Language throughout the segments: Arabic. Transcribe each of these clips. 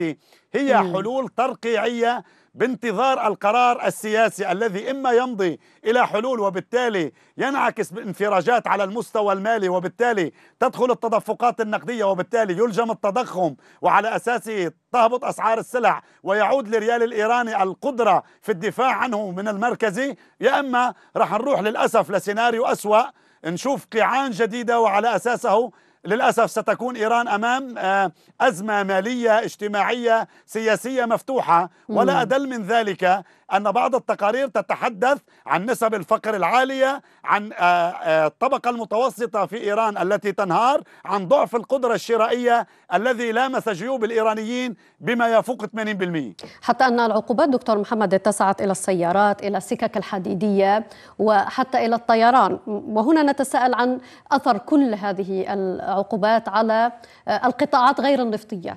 هي حلول ترقيعية بانتظار القرار السياسي الذي إما يمضي إلى حلول وبالتالي ينعكس بانفراجات على المستوى المالي، وبالتالي تدخل التدفقات النقدية، وبالتالي يلجم التضخم وعلى أساسه تهبط أسعار السلع ويعود للريال الإيراني القدرة في الدفاع عنه من المركزي، يا إما رح نروح للأسف لسيناريو أسوأ، نشوف قيعان جديدة وعلى أساسه للأسف ستكون إيران أمام أزمة مالية اجتماعية سياسية مفتوحة. ولا أدل من ذلك أن بعض التقارير تتحدث عن نسب الفقر العالية، عن الطبقة المتوسطة في إيران التي تنهار، عن ضعف القدرة الشرائية الذي لامس جيوب الإيرانيين بما يفوق 80%. حتى أن العقوبات دكتور محمد اتسعت إلى السيارات، إلى السكك الحديدية، وحتى إلى الطيران. وهنا نتساءل عن أثر كل هذه العقوبات على القطاعات غير النفطية.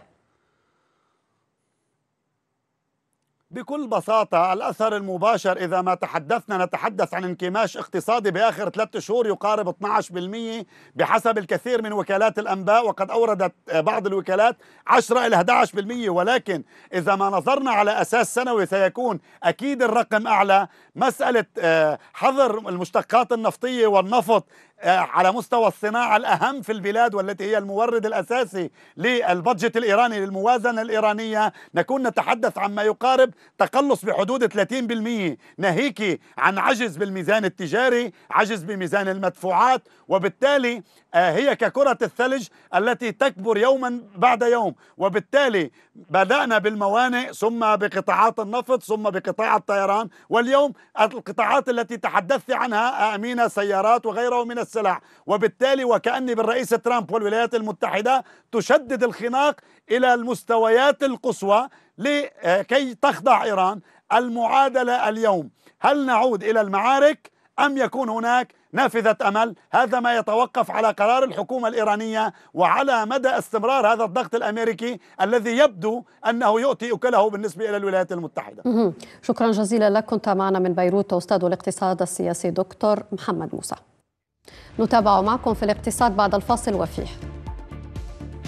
بكل بساطة الأثر المباشر إذا ما تحدثنا نتحدث عن انكماش اقتصادي بآخر 3 شهور يقارب 12% بحسب الكثير من وكالات الأنباء، وقد أوردت بعض الوكالات 10 إلى 11%. ولكن إذا ما نظرنا على أساس سنوي سيكون أكيد الرقم أعلى. مسألة حظر المشتقات النفطية والنفط على مستوى الصناعة الأهم في البلاد والتي هي المورد الأساسي للبادجت الإيراني للموازنة الإيرانية، نكون نتحدث عن ما يقارب تقلص بحدود 30%، ناهيك عن عجز بالميزان التجاري، عجز بميزان المدفوعات. وبالتالي هي ككرة الثلج التي تكبر يوما بعد يوم. وبالتالي بدأنا بالموانئ ثم بقطاعات النفط ثم بقطاع الطيران، واليوم القطاعات التي تحدثت عنها أمينة سيارات وغيره من السلع. وبالتالي وكأن بالرئيس ترامب والولايات المتحدة تشدد الخناق إلى المستويات القصوى لكي تخضع إيران. المعادلة اليوم هل نعود إلى المعارك أم يكون هناك نافذة أمل؟ هذا ما يتوقف على قرار الحكومة الإيرانية وعلى مدى استمرار هذا الضغط الأمريكي الذي يبدو أنه يؤتي أكله بالنسبة إلى الولايات المتحدة. شكرا جزيلا لك. كنت معنا من بيروت أستاذ الاقتصاد السياسي دكتور محمد موسى. نتابع معكم في الاقتصاد بعد الفاصل وفيه.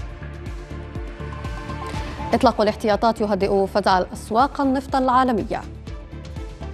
إطلاق الاحتياطات يهدئ فزع الأسواق النفط العالمية.